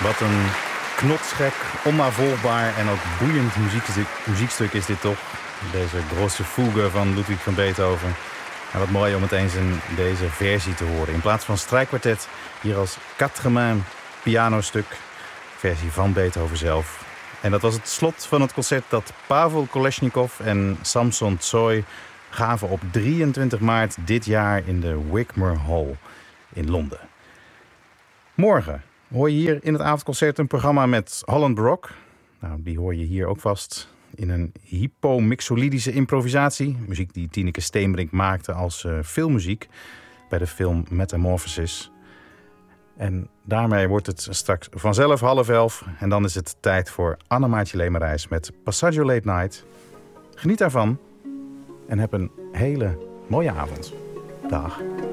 Wat een knotsgek, onnavolgbaar en ook boeiend muziekstuk is dit toch. Deze grosse fugue van Ludwig van Beethoven. En wat mooi om het eens in deze versie te horen. In plaats van strijkkwartet hier als quatre mains pianostuk. Versie van Beethoven zelf. En dat was het slot van het concert dat Pavel Kolesnikov en Samson Tsoi gaven op 23 maart dit jaar in de Wigmore Hall in Londen. Morgen hoor je hier in het avondconcert een programma met Holland Baroque. Nou, die hoor je hier ook vast in een hypomixolydische improvisatie. Muziek die Tineke Steenbrink maakte als filmmuziek bij de film Metamorphosis. En daarmee wordt het straks vanzelf 10:30. En dan is het tijd voor Annemaartje Lemerijs met Passaggio Late Night. Geniet daarvan en heb een hele mooie avond. Dag.